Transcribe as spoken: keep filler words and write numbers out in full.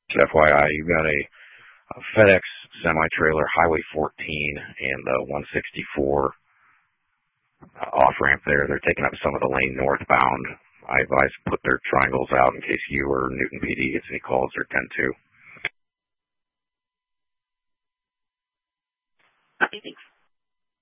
F Y I, you've got a, a FedEx semi-trailer, Highway fourteen, and the one sixty-four uh, off-ramp there. They're taking up some of the lane northbound. I advise put their triangles out in case you or Newton P D gets any calls or ten two. Okay, thanks.